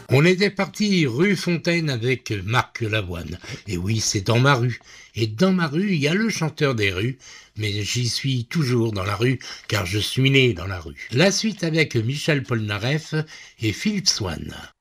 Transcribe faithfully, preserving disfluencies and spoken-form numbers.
On était parti rue Fontaine avec Marc Lavoine. Et oui, c'est dans ma rue. Et dans ma rue, il y a le chanteur des rues, mais j'y suis toujours dans la rue, car je suis né dans la rue. La suite avec Michel Polnareff et Philippe Swann.